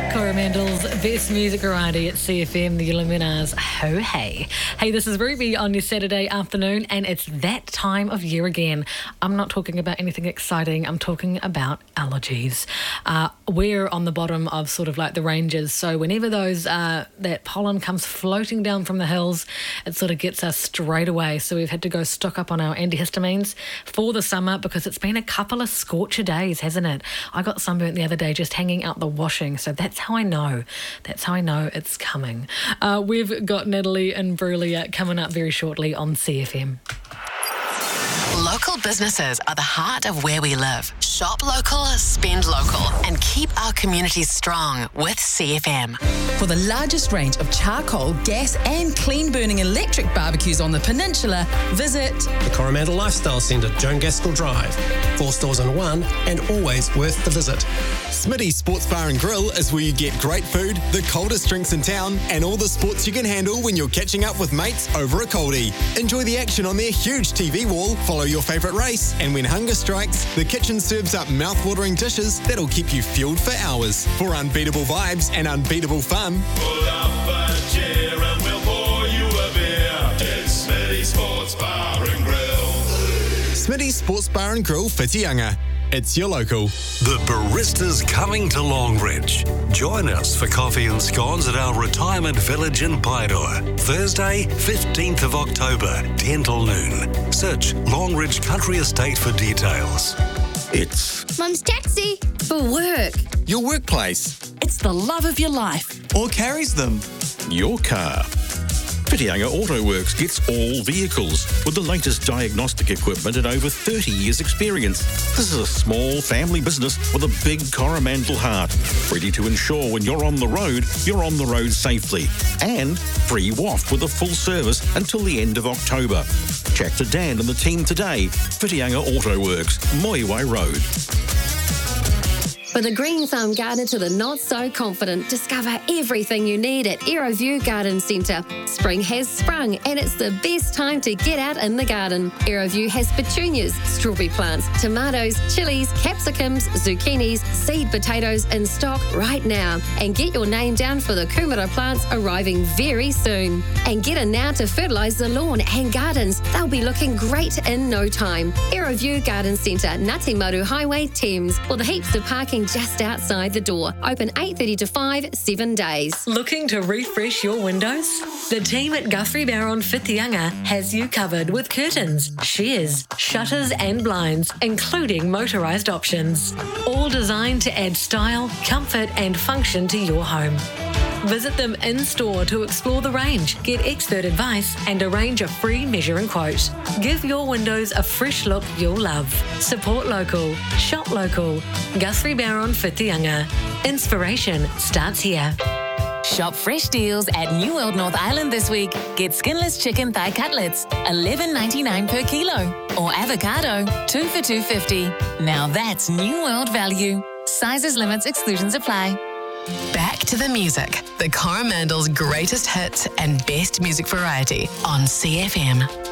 Coromandel's best music variety at CFM, the Illuminars. Ho hey. Hey, this is Ruby on your Saturday afternoon, and it's that time of year again. I'm not talking about anything exciting. I'm talking about allergies. We're on the bottom of sort of like the ranges, so whenever that pollen comes floating down from the hills, it sort of gets us straight away. So we've had to go stock up on our antihistamines for the summer because it's been a couple of scorcher days, hasn't it? I got sunburnt the other day just hanging out the washing, so that's how I know. That's how I know it's coming. We've got Natalie and Brulia coming up very shortly on CFM. Local businesses are the heart of where we live. Shop local, spend local, and keep our communities strong with CFM. For the largest range of charcoal, gas and clean-burning electric barbecues on the peninsula, visit the Coromandel Lifestyle Centre, Joan Gaskell Drive. 4 stores in one, and always worth the visit. Smitty's Sports Bar and Grill is where you get great food, the coldest drinks in town, and all the sports you can handle when you're catching up with mates over a coldie. Enjoy the action on their huge TV wall, follow your favourite race, and when hunger strikes, the kitchen serves up mouth-watering dishes that'll keep you fueled for hours. For unbeatable vibes and unbeatable fun, pull up a chair and we'll pour you a beer. It's Smitty's Sports Bar and Grill. Smitty's Sports Bar and Grill, Whitianga. It's your local. The Barista's coming to Longridge. Join us for coffee and scones at our retirement village in Paeroa. Thursday, 15th of October, 10 till noon. Search Longridge Country Estate for details. It's Mum's taxi. For work. Your workplace. It's the love of your life. or carries them. Your car. Whitianga Auto Works gets all vehicles with the latest diagnostic equipment and over 30 years' experience. This is a small family business with a big Coromandel heart, ready to ensure when you're on the road safely. And free waft with a full service until the end of October. Chat to Dan and the team today. Whitianga Auto Works, Moiwai Road. For the green thumb gardener to the not so confident, discover everything you need at Aeroview Garden Centre. Spring has sprung and it's the best time to get out in the garden. Aeroview has petunias, strawberry plants, tomatoes, chilies, capsicums, zucchinis, seed potatoes in stock right now. And get your name down for the kumara plants arriving very soon. And get in now to fertilise the lawn and gardens. They'll be looking great in no time. Aeroview Garden Centre, Ngati Maru Highway, Thames. For the heaps of parking just outside the door. Open 8:30 to 5, 7 days. Looking to refresh your windows? The team at Guthrie Barron Whitianga has you covered with curtains, shears, shutters and blinds, including motorised options. All designed to add style, comfort and function to your home. Visit them in-store to explore the range, get expert advice and arrange a free measure and quote. Give your windows a fresh look you'll love. Support local. Shop local. Guthrie Barron Whitianga. Inspiration starts here. Shop fresh deals at New World North Island this week. Get skinless chicken thigh cutlets, $11.99 per kilo. Or avocado, 2 for $2.50. Now that's New World value. Sizes, limits, exclusions apply. Back to the music. The Coromandel's greatest hits and best music variety on CFM.